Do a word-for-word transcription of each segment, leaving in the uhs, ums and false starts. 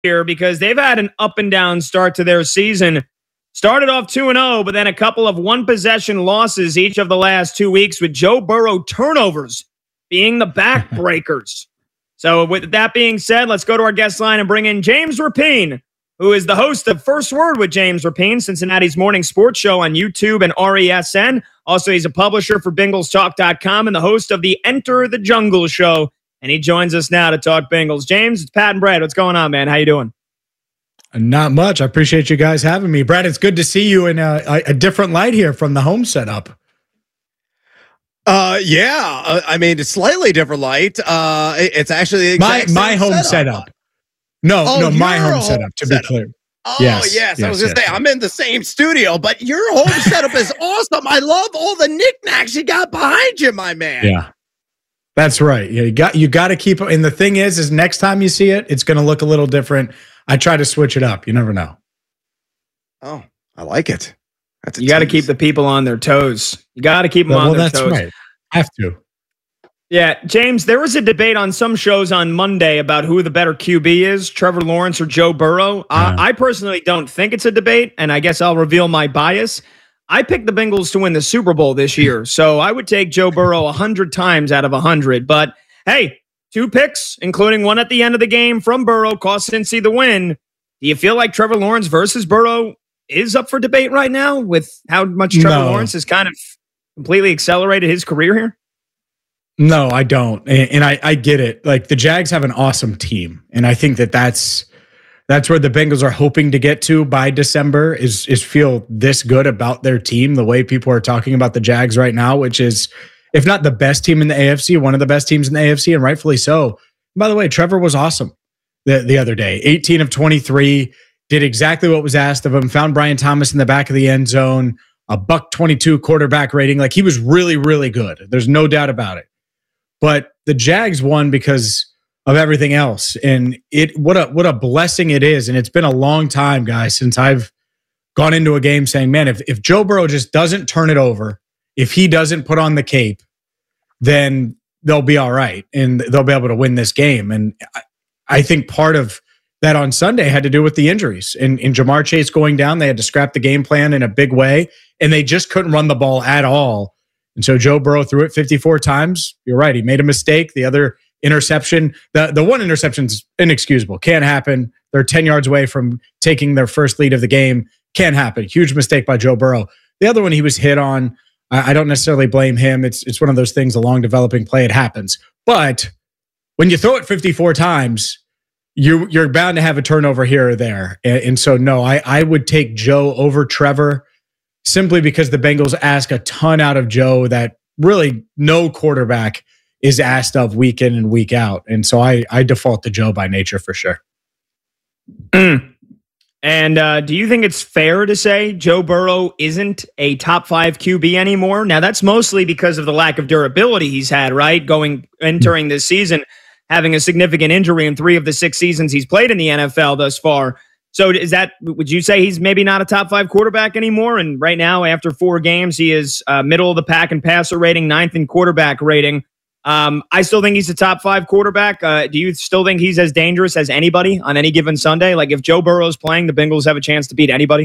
here because they've had an up and down start to their season. Started off two and oh, but then a couple of one-possession losses each of the last two weeks with Joe Burrow turnovers being the backbreakers. So with that being said, let's go to our guest line and bring in James Rapien, who is the host of First Word with James Rapien, Cincinnati's morning sports show on YouTube and R E S N. Also, he's a publisher for Bengals Talk dot com and the host of the Enter the Jungle show. And he joins us now to talk Bengals. James, it's Pat and Brad. What's going on, man? How you doing? Not much. I appreciate you guys having me. Brad, it's good to see you in a, a, a different light here from the home setup. Uh, yeah. Uh, I mean, it's slightly different light. Uh, it, it's actually the my my home setup. setup. No, oh, no, my home, home setup, to setup. be clear. Oh, yes. yes. yes I was going to yes, say, yes. I'm in the same studio, but your home setup is awesome. I love all the knickknacks you got behind you, my man. Yeah. That's right. Yeah, you got you got to keep it. And the thing is, is next time you see it, it's going to look a little different. I try to switch it up. You never know. Oh, I like it. That's you got to keep the people on their toes. You got to keep them well, on well, their that's toes. Right. I have to. Yeah, James, there was a debate on some shows on Monday about who the better Q B is, Trevor Lawrence or Joe Burrow. Yeah. Uh, I personally don't think it's a debate, and I guess I'll reveal my bias. I picked the Bengals to win the Super Bowl this year, so I would take Joe Burrow one hundred times out of one hundred. But, hey, two picks, including one at the end of the game from Burrow, cost Cincy the win. Do you feel like Trevor Lawrence versus Burrow is up for debate right now with how much Trevor no. Lawrence has kind of completely accelerated his career here? No, I don't. And, and I, I get it. Like, the Jags have an awesome team, and I think that that's That's where the Bengals are hoping to get to by December is, is feel this good about their team, the way people are talking about the Jags right now, which is, if not the best team in the A F C, one of the best teams in the A F C, and rightfully so. By the way, Trevor was awesome the, the other day. eighteen of twenty-three, did exactly what was asked of him, found Brian Thomas in the back of the end zone, a buck twenty-two quarterback rating. Like, he was really, really good. There's no doubt about it. But the Jags won because of everything else. And it what a what a blessing it is. And it's been a long time, guys, since I've gone into a game saying, man, if, if Joe Burrow just doesn't turn it over, if he doesn't put on the cape, then they'll be all right and they'll be able to win this game. And I, I think part of that on Sunday had to do with the injuries. And in Jamar Chase going down, they had to scrap the game plan in a big way, and they just couldn't run the ball at all. And so Joe Burrow threw it fifty-four times. You're right. He made a mistake. The other interception, the, the one interception is inexcusable. Can't happen. They're ten yards away from taking their first lead of the game. Can't happen. Huge mistake by Joe Burrow. The other one he was hit on, I, I don't necessarily blame him. It's it's one of those things, a long developing play. It happens. But when you throw it fifty-four times, you, you're bound to have a turnover here or there. And, and so, no, I, I would take Joe over Trevor simply because the Bengals ask a ton out of Joe that really no quarterback is asked of week in and week out. And so I, I default to Joe by nature for sure. Mm. And uh, do you think it's fair to say Joe Burrow isn't a top five Q B anymore? Now, that's mostly because of the lack of durability he's had, right? Going, entering this season, having a significant injury in three of the six seasons he's played in the N F L thus far. So is that, would you say he's maybe not a top five quarterback anymore? And right now, after four games, he is uh, middle of the pack in passer rating, ninth in quarterback rating. Um, I still think he's a top five quarterback. Uh, do you still think he's as dangerous as anybody on any given Sunday? Like, if Joe Burrow's playing, the Bengals have a chance to beat anybody?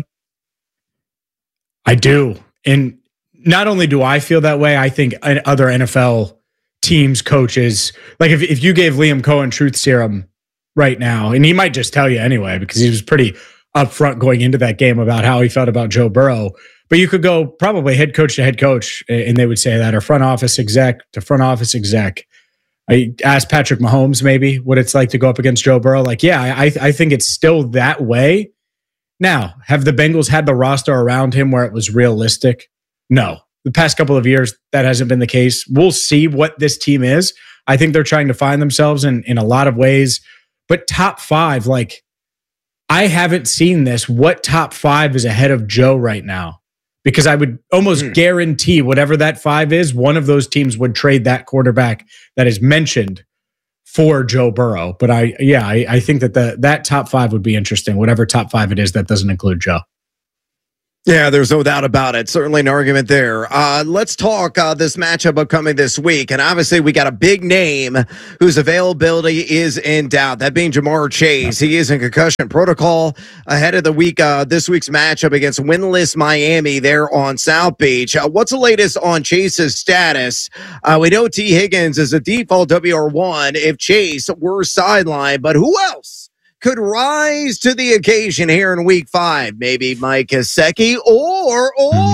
I do. And not only do I feel that way, I think other N F L teams, coaches, like if, if you gave Liam Cohen truth serum right now, and he might just tell you anyway, because he was pretty upfront going into that game about how he felt about Joe Burrow. But you could go probably head coach to head coach, and they would say that, or front office exec to front office exec. I asked Patrick Mahomes maybe what it's like to go up against Joe Burrow. Like, yeah, I, I think it's still that way. Now, have the Bengals had the roster around him where it was realistic? No. The past couple of years, that hasn't been the case. We'll see what this team is. I think they're trying to find themselves in, in a lot of ways. But top five, like, I haven't seen this. What top five is ahead of Joe right now? Because I would almost mm. guarantee whatever that five is, one of those teams would trade that quarterback that is mentioned for Joe Burrow. But I, yeah, I, I think that the that top five would be interesting, whatever top five it is that doesn't include Joe. Yeah, there's no doubt about it. Certainly an argument there. Uh, let's talk uh, this matchup upcoming this week. And obviously, we got a big name whose availability is in doubt. That being Ja'Marr Chase. He is in concussion protocol ahead of the week. Uh, this week's matchup against winless Miami there on South Beach. Uh, what's the latest on Chase's status? Uh, we know T. Higgins is a default W R one if Chase were sidelined, but who else could rise to the occasion here in week five? Maybe Mike Gesicki or,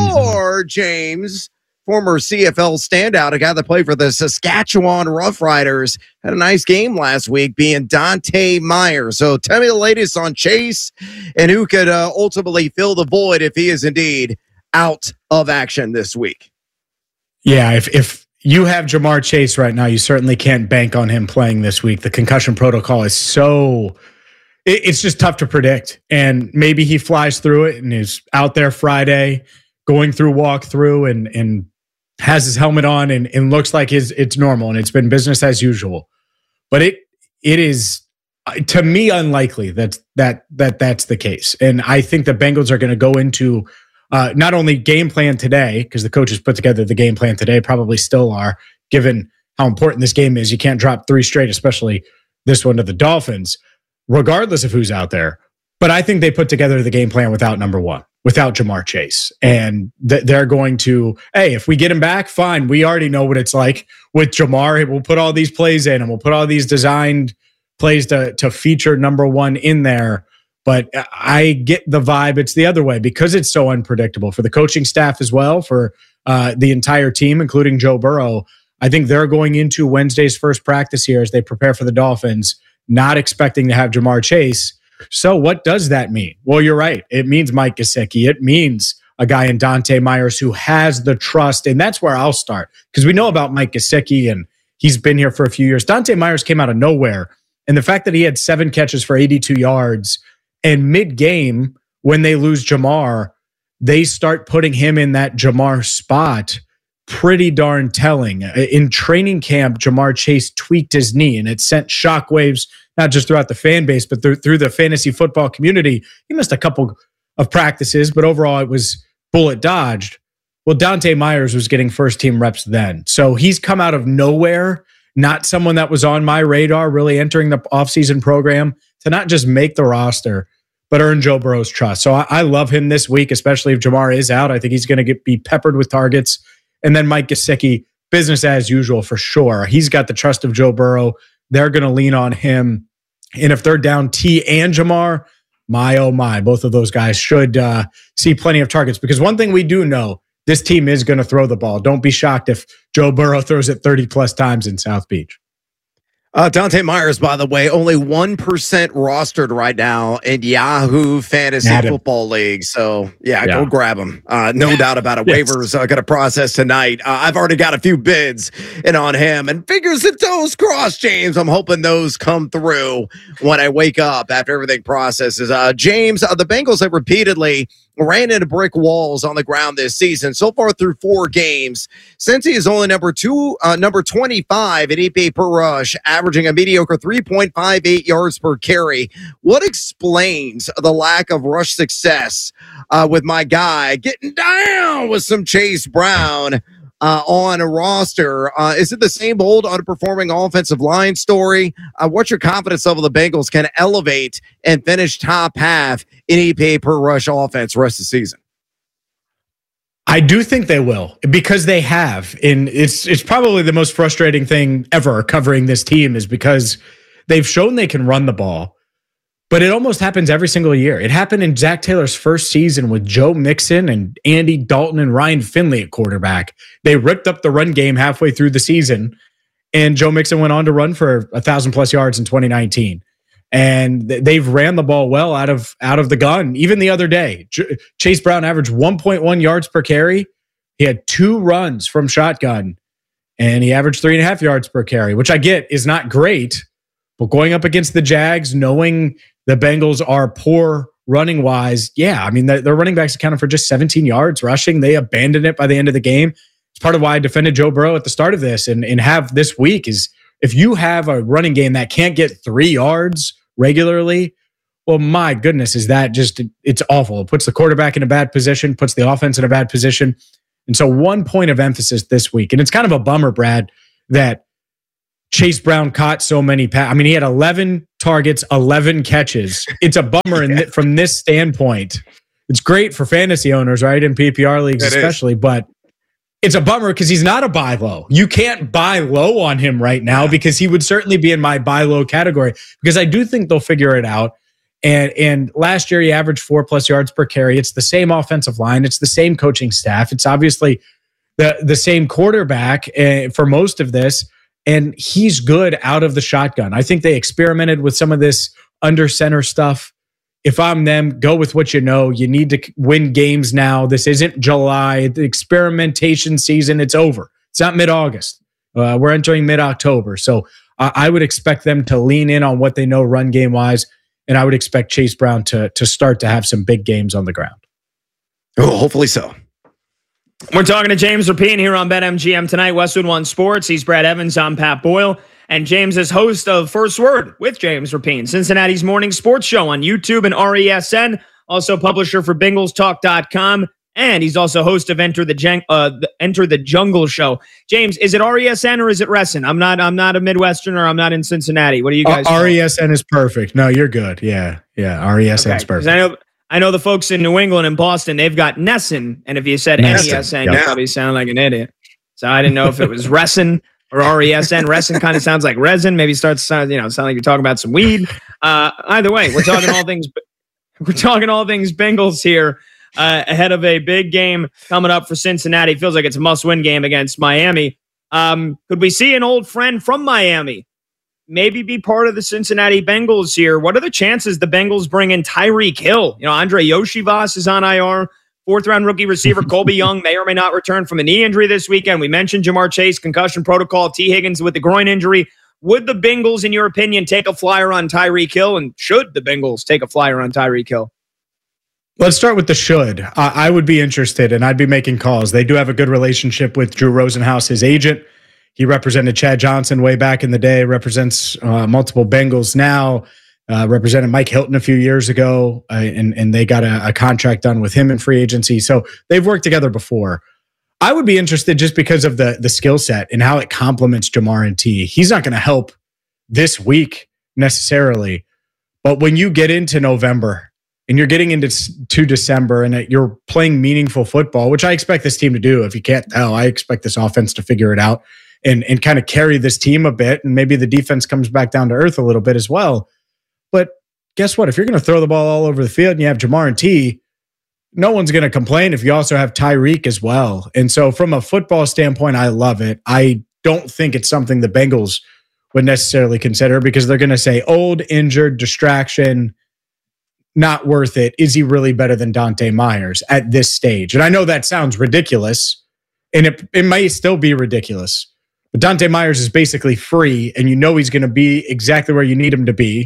or James, former C F L standout, a guy that played for the Saskatchewan Roughriders, had a nice game last week, being Dante Myers. So tell me the latest on Chase and who could uh, ultimately fill the void if he is indeed out of action this week. Yeah, if if you have Ja'Marr Chase right now, you certainly can't bank on him playing this week. The concussion protocol is so... it's just tough to predict. And maybe he flies through it and is out there Friday going through walkthrough and, and has his helmet on and, and looks like his, it's normal and it's been business as usual. But it it is, to me, unlikely that, that, that that's the case. And I think the Bengals are going to go into uh, not only game plan today, because the coaches put together the game plan today, probably still are, given how important this game is. You can't drop three straight, especially this one to the Dolphins, regardless of who's out there. But I think they put together the game plan without number one, without Ja'Marr Chase. And th- they're going to, hey, if we get him back, fine. We already know what it's like with Ja'Marr. We'll put all these plays in and we'll put all these designed plays to, to feature number one in there. But I get the vibe it's the other way because it's so unpredictable for the coaching staff as well, for uh, the entire team, including Joe Burrow. I think they're going into Wednesday's first practice here as they prepare for the Dolphins, not expecting to have Ja'Marr Chase. So what does that mean? Well, you're right. It means Mike Gesicki. It means a guy in Dante Myers who has the trust. And that's where I'll start because we know about Mike Gesicki and he's been here for a few years. Dante Myers came out of nowhere. And the fact that he had seven catches for eighty-two yards and mid-game when they lose Ja'Marr, they start putting him in that Ja'Marr spot. Pretty darn telling. In training camp, Ja'Marr Chase tweaked his knee and it sent shockwaves, not just throughout the fan base, but through, through the fantasy football community. He missed a couple of practices, but overall it was bullet dodged. Well, Dante Myers was getting first team reps then. So he's come out of nowhere, not someone that was on my radar really entering the offseason program to not just make the roster, but earn Joe Burrow's trust. So I, I love him this week, especially if Ja'Marr is out. I think he's going to be peppered with targets. And then Mike Gesicki, business as usual for sure. He's got the trust of Joe Burrow. They're going to lean on him. And if they're down T and Ja'Marr, my, oh my, both of those guys should uh, see plenty of targets. Because one thing we do know, this team is going to throw the ball. Don't be shocked if Joe Burrow throws it thirty plus times in South Beach. Uh, Dante Myers, by the way, only one percent rostered right now in Yahoo Fantasy Football League. So, yeah, yeah. go grab him. Uh, no doubt about it. Yes. Waivers are going to process tonight. Uh, I've already got a few bids in on him. And fingers and toes crossed, James. I'm hoping those come through when I wake up after everything processes. Uh, James, uh, the Bengals have repeatedly ran into brick walls on the ground this season. So far through four games, Cincy is only number two, uh, number twenty-five at E P A per rush, averaging a mediocre three point five eight yards per carry. What explains the lack of rush success uh, with my guy getting down with some Chase Brown uh, on a roster? Uh, is it the same old underperforming offensive line story? Uh, what's your confidence level the Bengals can elevate and finish top half in E P A per rush offense rest of the season? I do think they will because they have. And it's it's probably the most frustrating thing ever covering this team is because they've shown they can run the ball, but it almost happens every single year. It happened in Zach Taylor's first season with Joe Mixon and Andy Dalton and Ryan Finley at quarterback. They ripped up the run game halfway through the season, and Joe Mixon went on to run for a thousand plus yards in twenty nineteen. And they've ran the ball well out of out of the gun. Even the other day, Ch- Chase Brown averaged one point one yards per carry. He had two runs from shotgun, and he averaged three and a half yards per carry, which I get is not great. But going up against the Jags, knowing the Bengals are poor running wise, yeah, I mean, the, their running backs accounted for just seventeen yards rushing. They abandoned it by the end of the game. It's part of why I defended Joe Burrow at the start of this and, and have this week is if you have a running game that can't get three yards regularly, well, my goodness, is that just, it's awful. It puts the quarterback in a bad position, puts the offense in a bad position. And so one point of emphasis this week, and it's kind of a bummer, Brad, that Chase Brown caught so many passes. I mean, he had eleven targets, eleven catches. It's a bummer yeah. in th- from this standpoint. It's great for fantasy owners, right? In P P R leagues it especially, is. But it's a bummer because he's not a buy low. You can't buy low on him right now yeah. because he would certainly be in my buy low category because I do think they'll figure it out. And and last year he averaged four plus yards per carry. It's the same offensive line. It's the same coaching staff. It's obviously the, the same quarterback uh, for most of this. And he's good out of the shotgun. I think they experimented with some of this under center stuff. If I'm them, go with what you know. You need to win games now. This isn't July. The experimentation season, it's over. It's not mid-August. Uh, we're entering mid-October. So uh, I would expect them to lean in on what they know run game-wise. And I would expect Chase Brown to, to start to have some big games on the ground. Oh, hopefully so. We're talking to James Rapien here on BetMGM tonight, Westwood One Sports. He's Brad Evans. I'm Pat Boyle. And James is host of First Word with James Rapien, Cincinnati's morning sports show on YouTube and R E S N. Also publisher for Bengals Talk dot com. And he's also host of Enter the, Gen- uh, the Enter the Jungle Show. James, is it R E S N or is it Resson? I'm not. I'm not a Midwesterner. I'm not in Cincinnati. What do you guys? Uh, R E S N is perfect. No, you're good. Yeah, yeah. R E S N is okay, perfect. I know. I know the folks in New England and Boston. They've got Nesson, and if you said N E S N, yep. you probably sound like an idiot. So I didn't know if it was Resson or R E S N. Resson kind of sounds like resin. Maybe starts sound, you know, sound like you're talking about some weed. Uh, either way, we're talking all things. We're talking all things Bengals here. Uh, ahead of a big game coming up for Cincinnati. Feels like it's a must-win game against Miami. Um, could we see an old friend from Miami maybe be part of the Cincinnati Bengals here? What are the chances the Bengals bring in Tyreek Hill? You know, Andre Yoshivas is on I R. Fourth-round rookie receiver Colby Young may or may not return from a knee injury this weekend. We mentioned Jamar Chase, concussion protocol. T. Higgins with the groin injury. Would the Bengals, in your opinion, take a flyer on Tyreek Hill? And should the Bengals take a flyer on Tyreek Hill? Let's start with the should. Uh, I would be interested, and I'd be making calls. They do have a good relationship with Drew Rosenhaus, his agent. He represented Chad Johnson way back in the day, represents uh, multiple Bengals now, uh, represented Mike Hilton a few years ago, uh, and, and they got a, a contract done with him in free agency. So they've worked together before. I would be interested just because of the, the skill set and how it complements Jamar and T. He's not going to help this week necessarily, but when you get into November, and you're getting into to December and you're playing meaningful football, which I expect this team to do. If you can't tell, I expect this offense to figure it out and, and kind of carry this team a bit. And maybe the defense comes back down to earth a little bit as well. But guess what? If you're going to throw the ball all over the field and you have Jamar and T, no one's going to complain if you also have Tyreek as well. And so from a football standpoint, I love it. I don't think it's something the Bengals would necessarily consider because they're going to say old, injured, distraction, not worth it. Is he really better than Dante Myers at this stage? And I know that sounds ridiculous, and it, it may still be ridiculous, but Dante Myers is basically free, and you know he's going to be exactly where you need him to be.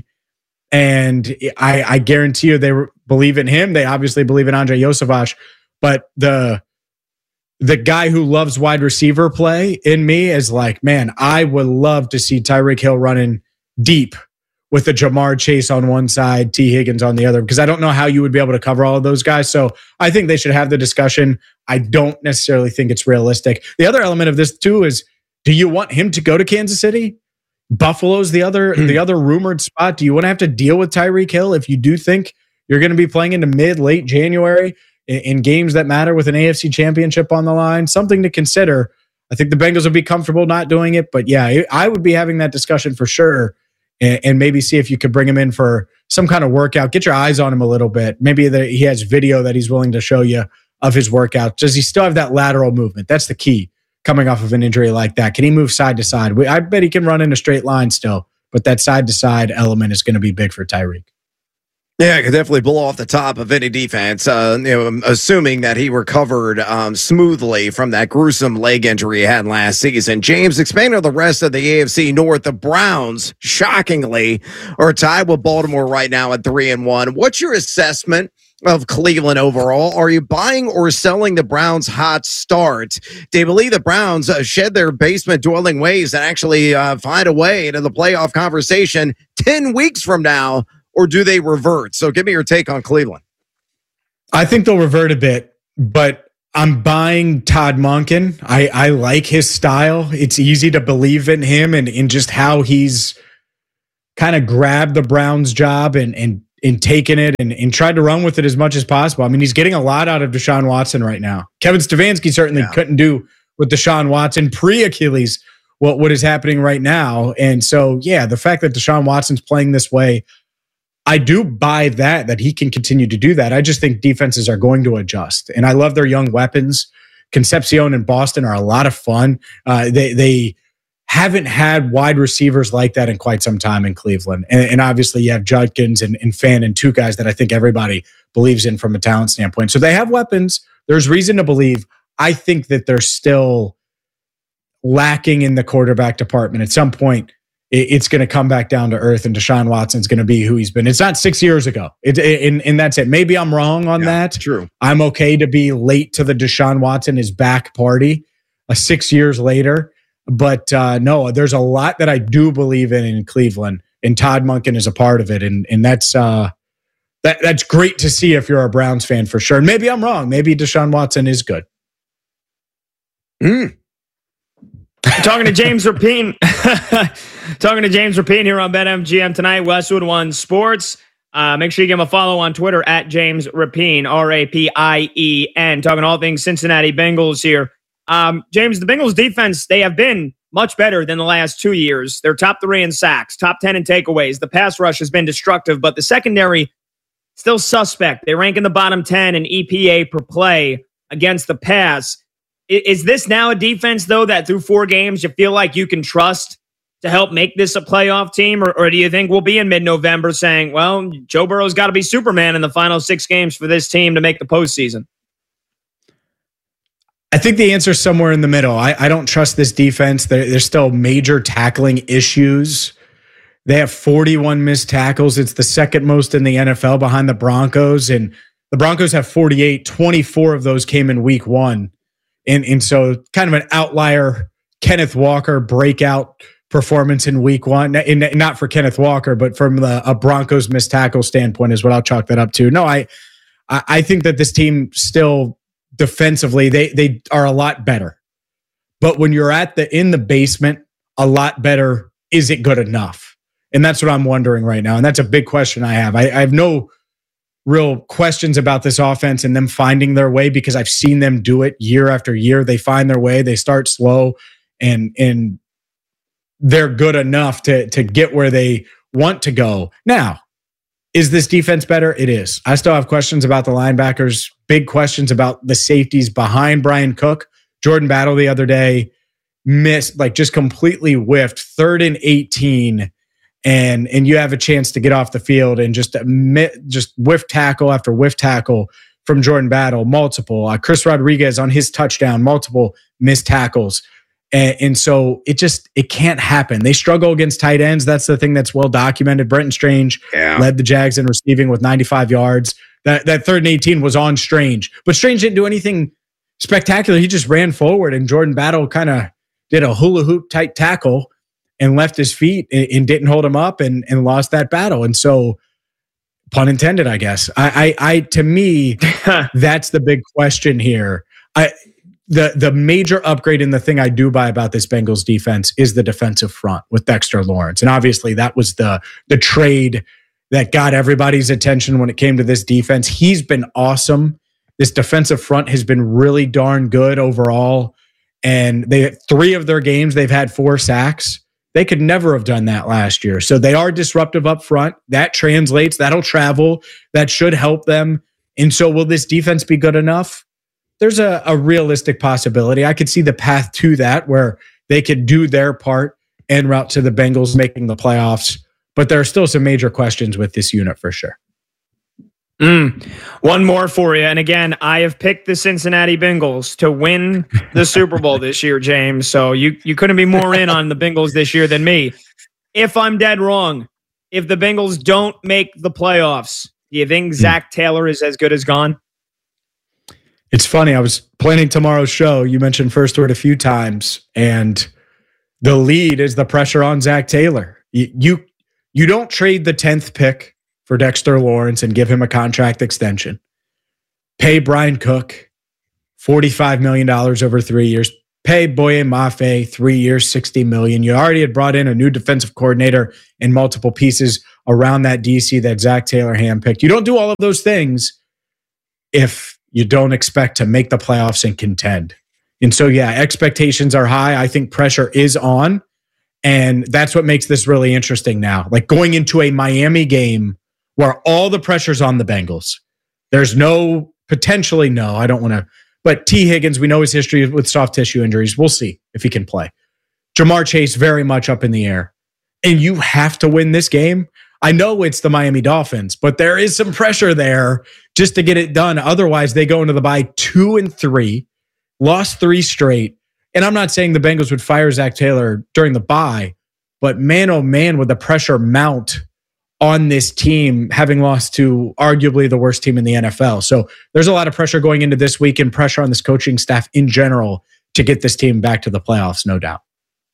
And I, I guarantee you they believe in him. They obviously believe in Andre Yoshivas, but the the guy who loves wide receiver play in me is like, man, I would love to see Tyreek Hill running deep with a Jamar Chase on one side, T. Higgins on the other, because I don't know how you would be able to cover all of those guys. So I think they should have the discussion. I don't necessarily think it's realistic. The other element of this too is, do you want him to go to Kansas City? Buffalo's the other mm. the other rumored spot. Do you want to have to deal with Tyreek Hill if you do think you're going to be playing into mid, late January in, in games that matter with an A F C championship on the line? Something to consider. I think the Bengals would be comfortable not doing it, but yeah, I would be having that discussion for sure. And maybe see if you could bring him in for some kind of workout. Get your eyes on him a little bit. Maybe that he has video that he's willing to show you of his workout. Does he still have that lateral movement? That's the key coming off of an injury like that. Can he move side to side? I bet he can run in a straight line still, but that side to side element is going to be big for Tyreek. Yeah, it could definitely blow off the top of any defense, uh, you know, assuming that he recovered um, smoothly from that gruesome leg injury he had last season. James, expanding on the rest of the A F C North, the Browns, shockingly, are tied with Baltimore right now at three and one. What's your assessment of Cleveland overall? Are you buying or selling the Browns' hot start? Do you believe the Browns uh, shed their basement-dwelling ways and actually uh, find a way into the playoff conversation ten weeks from now? or do they revert? So give me your take on Cleveland. I think they'll revert a bit, but I'm buying Todd Monken. I, I like his style. It's easy to believe in him and in just how he's kind of grabbed the Browns job and and and taken it and, and tried to run with it as much as possible. I mean, he's getting a lot out of Deshaun Watson right now. Kevin Stefanski certainly yeah. couldn't do with Deshaun Watson pre-Achilles what, what is happening right now. And so, yeah, the fact that Deshaun Watson's playing this way, I do buy that, that he can continue to do that. I just think defenses are going to adjust. And I love their young weapons. Concepcion and Boston are a lot of fun. Uh, they they haven't had wide receivers like that in quite some time in Cleveland. And, and obviously you have Judkins and, and Fan and two guys that I think everybody believes in from a talent standpoint. So they have weapons. There's reason to believe. I think that they're still lacking in the quarterback department. At some point, it, it's going to come back down to earth and Deshaun Watson's going to be who he's been. It's not six years ago. It, it, and, and that's it. Maybe I'm wrong on yeah, that. True. I'm okay to be late to the Deshaun Watson is back party uh, six years later. But uh, no, there's a lot that I do believe in in Cleveland, and Todd Monken is a part of it, and and that's uh, that that's great to see if you're a Browns fan for sure. And maybe I'm wrong. Maybe Deshaun Watson is good. Mm. Talking to James Rapien, talking to James Rapien here on BetMGM tonight. Westwood One Sports. Uh, make sure you give him a follow on Twitter at James Rapien, R A P I E N. Talking all things Cincinnati Bengals here. Um, James, the Bengals defense, they have been much better than the last two years. They're top three in sacks, top ten in takeaways. The pass rush has been destructive, but the secondary still suspect. They rank in the bottom ten in E P A per play against the pass. I- is this now a defense, though, that through four games you feel like you can trust to help make this a playoff team? Or, or do you think we'll be in mid-November saying, well, Joe Burrow's got to be Superman in the final six games for this team to make the postseason? I think the answer is somewhere in the middle. I, I don't trust this defense. There, there's still major tackling issues. They have forty-one missed tackles. It's the second most in the N F L behind the Broncos. And the Broncos have forty-eight. twenty-four of those came in week one. And, and so kind of an outlier Kenneth Walker breakout performance in week one. And not for Kenneth Walker, but from the a Broncos missed tackle standpoint is what I'll chalk that up to. No, I I think that this team still defensively, they they are a lot better. But when you're at the in the basement, a lot better, is it good enough? And that's what I'm wondering right now. And that's a big question I have. I, I have no real questions about this offense and them finding their way because I've seen them do it year after year. They find their way, they start slow, and and they're good enough to to get where they want to go. Now, is this defense better? It is. I still have questions about the linebackers, big questions about the safeties behind Brian Cook. Jordan Battle the other day missed, like just completely whiffed, third and eighteen, and and you have a chance to get off the field and just just whiff tackle after whiff tackle from Jordan Battle, multiple. Uh, Chris Rodriguez on his touchdown, multiple missed tackles. And, and so it just, it can't happen. They struggle against tight ends. That's the thing that's well documented. Brenton Strange yeah. led the Jags in receiving with ninety-five yards. That that third and eighteen was on Strange. But Strange didn't do anything spectacular. He just ran forward, and Jordan Battle kind of did a hula hoop type tackle and left his feet and, and didn't hold him up and, and lost that battle. And so, pun intended, I guess. I, I, I to me, that's the big question here. I The the major upgrade in the thing I do buy about this Bengals defense is the defensive front with Dexter Lawrence. And obviously that was the the trade that got everybody's attention when it came to this defense. He's been awesome. This defensive front has been really darn good overall. And they three of their games, they've had four sacks. They could never have done that last year. So they are disruptive up front. That translates. That'll travel. That should help them. And so will this defense be good enough? There's a, a realistic possibility. I could see the path to that where they could do their part en route to the Bengals making the playoffs. But there are still some major questions with this unit for sure. Mm. One more for you. And again, I have picked the Cincinnati Bengals to win the Super Bowl this year, James. So you, you couldn't be more in on the Bengals this year than me. If I'm dead wrong, if the Bengals don't make the playoffs, do you think Zach Taylor is as good as gone? It's funny. I was planning tomorrow's show. You mentioned First Word a few times, and the lead is the pressure on Zach Taylor. You you, you don't trade the tenth pick for Dexter Lawrence and give him a contract extension. Pay Brian Cook forty-five million dollars over three years. Pay Boye Mafe three years, sixty million dollars. You already had brought in a new defensive coordinator and multiple pieces around that D C that Zach Taylor handpicked. You don't do all of those things if you don't expect to make the playoffs and contend. And so, yeah, expectations are high. I think pressure is on. And that's what makes this really interesting now. Like going into a Miami game where all the pressure's on the Bengals. There's no, potentially no, I don't want to, but T. Higgins, we know his history with soft tissue injuries. We'll see if he can play. Jamar Chase, very much up in the air. And you have to win this game. I know it's the Miami Dolphins, but there is some pressure there just to get it done. Otherwise, they go into the bye two and three, lost three straight. And I'm not saying the Bengals would fire Zach Taylor during the bye, but man, oh man, would the pressure mount on this team, having lost to arguably the worst team in the N F L. So there's a lot of pressure going into this week and pressure on this coaching staff in general to get this team back to the playoffs, no doubt.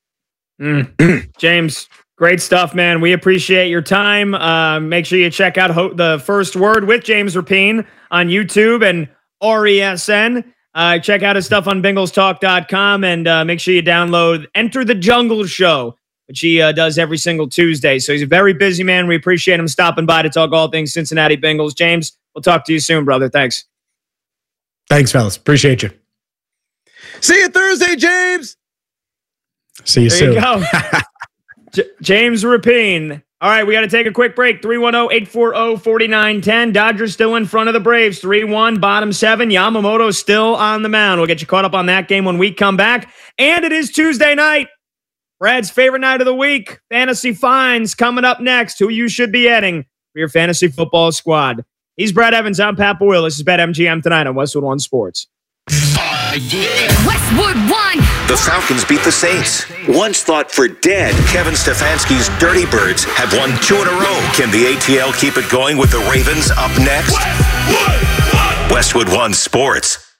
Mm. James, great stuff, man. We appreciate your time. Uh, make sure you check out Ho- The First Word with James Rapien on YouTube and R E S N. Uh, check out his stuff on Bengals Talk dot com and uh, make sure you download Enter the Jungle Show, which he uh, does every single Tuesday. So he's a very busy man. We appreciate him stopping by to talk all things Cincinnati Bengals. James, we'll talk to you soon, brother. Thanks. Thanks, fellas. Appreciate you. See you Thursday, James. See you there soon. You go. J- James Rapien. All right, we got to take a quick break. three one zero, eight four zero, four nine one zero. Dodgers still in front of the Braves. three one, bottom seven. Yamamoto still on the mound. We'll get you caught up on that game when we come back. And it is Tuesday night. Brad's favorite night of the week. Fantasy Finds coming up next. Who you should be adding for your fantasy football squad. He's Brad Evans. I'm Pat Boyle. This is BetMGM tonight on Westwood One Sports. Uh, yeah. Westwood One. The Falcons beat the Saints. Once thought for dead, Kevin Stefanski's Dirty Birds have won two in a row. Can the A T L keep it going with the Ravens up next? Westwood One, Westwood One Sports.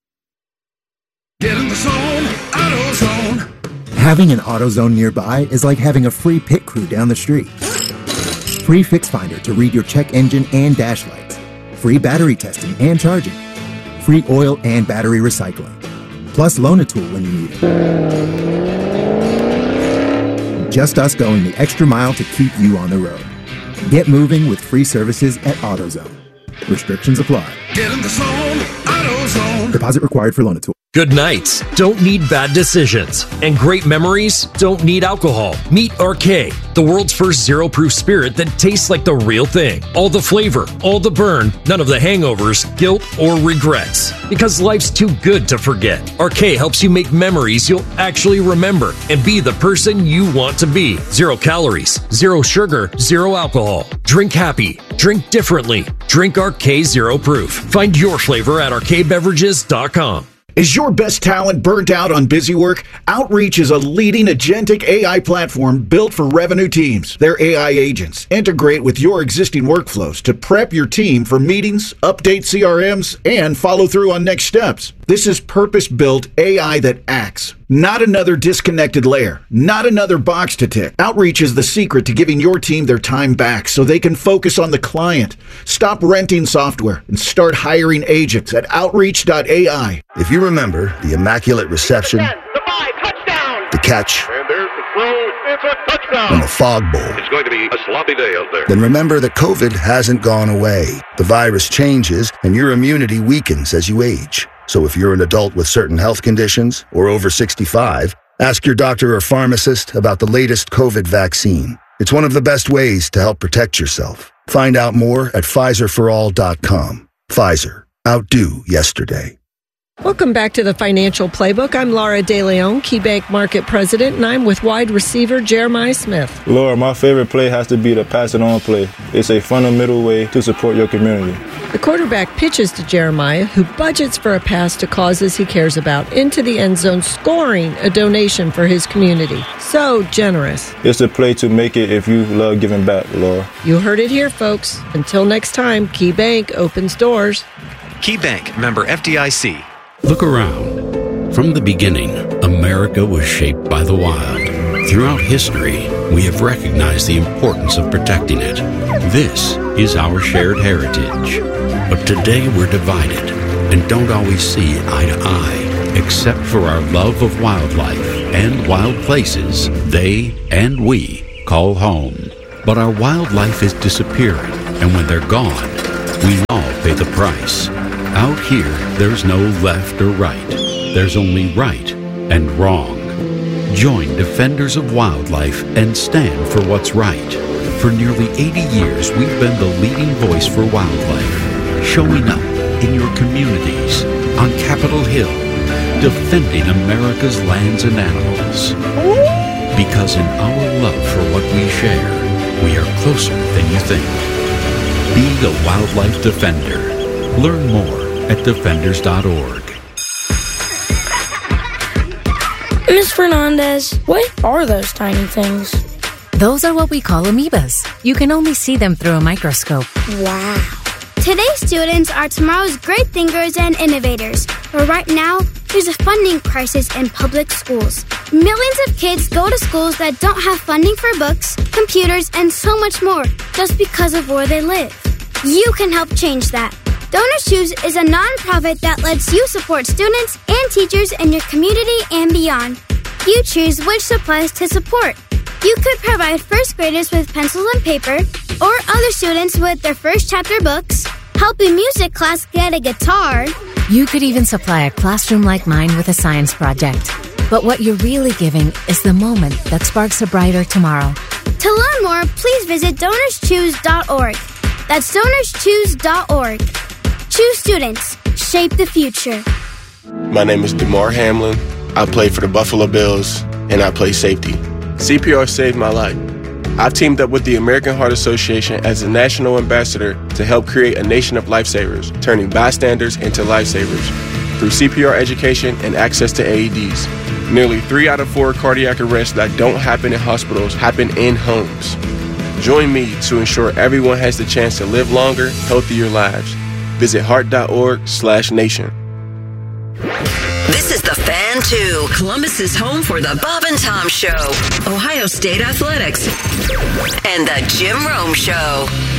Get in the zone, AutoZone. Having an AutoZone nearby is like having a free pit crew down the street. Free Fix Finder to read your check engine and dash lights. Free battery testing and charging. Free oil and battery recycling. Plus loan a tool when you need it. Just us going the extra mile to keep you on the road. Get moving with free services at AutoZone. Restrictions apply. Get in the zone, AutoZone. Deposit required for loan a tool. Good nights don't need bad decisions, and great memories don't need alcohol. Meet R K, the world's first zero-proof spirit that tastes like the real thing. All the flavor, all the burn, none of the hangovers, guilt, or regrets. Because life's too good to forget. R K helps you make memories you'll actually remember and be the person you want to be. Zero calories, zero sugar, zero alcohol. Drink happy. Drink differently. Drink R K Zero Proof. Find your flavor at R K beverages dot com. Is your best talent burnt out on busy work? Outreach is a leading agentic A I platform built for revenue teams. Their A I agents integrate with your existing workflows to prep your team for meetings, update C R Ms, and follow through on next steps. This is purpose-built A I that acts, not another disconnected layer, not another box to tick. Outreach is the secret to giving your team their time back so they can focus on the client. Stop renting software and start hiring agents at outreach dot A I. If you remember the immaculate reception, the five, touchdown, the catch, and there's the throw, it's a touchdown, and the fog bowl, it's going to be a sloppy day out there. Then remember that COVID hasn't gone away. The virus changes and your immunity weakens as you age. So if you're an adult with certain health conditions or over sixty-five, ask your doctor or pharmacist about the latest COVID vaccine. It's one of the best ways to help protect yourself. Find out more at Pfizer for all dot com. Pfizer. Outdo yesterday. Welcome back to the Financial Playbook. I'm Laura DeLeon, KeyBank Market President, and I'm with wide receiver Jeremiah Smith. Laura, my favorite play has to be the pass it on play. It's a fundamental way to support your community. The quarterback pitches to Jeremiah, who budgets for a pass to causes he cares about, into the end zone, scoring a donation for his community. So generous. It's a play to make it if you love giving back, Laura. You heard it here, folks. Until next time, KeyBank opens doors. KeyBank, member F D I C. Look around. From the beginning, America was shaped by the wild. Throughout history, we have recognized the importance of protecting it. This is our shared heritage. But today we're divided and don't always see eye to eye, except for our love of wildlife and wild places they and we call home. But our wildlife is disappearing, and when they're gone, we all pay the price. Out here, there's no left or right. There's only right and wrong. Join Defenders of Wildlife and stand for what's right. For nearly eighty years, we've been the leading voice for wildlife, showing up in your communities, on Capitol Hill, defending America's lands and animals. Because in our love for what we share, we are closer than you think. Be a wildlife defender. Learn more at defenders dot org. Miss Fernandez, what are those tiny things? Those are what we call amoebas. You can only see them through a microscope. Wow. Today's students are tomorrow's great thinkers and innovators. But right now, there's a funding crisis in public schools. Millions of kids go to schools that don't have funding for books, computers, and so much more just because of where they live. You can help change that. Donors Choose is a nonprofit that lets you support students and teachers in your community and beyond. You choose which supplies to support. You could provide first graders with pencils and paper, or other students with their first chapter books, help a music class get a guitar. You could even supply a classroom like mine with a science project. But what you're really giving is the moment that sparks a brighter tomorrow. To learn more, please visit donors choose dot org. That's donors choose dot org. Choose students. Shape the future. My name is DeMar Hamlin. I play for the Buffalo Bills, and I play safety. C P R saved my life. I've teamed up with the American Heart Association as a national ambassador to help create a nation of lifesavers, turning bystanders into lifesavers through C P R education and access to A E Ds. Nearly three out of four cardiac arrests that don't happen in hospitals happen in homes. Join me to ensure everyone has the chance to live longer, healthier lives. Visit heart dot org slash nation. This is The Fan two, Columbus's home for the Bob and Tom Show, Ohio State Athletics, and the Jim Rome Show.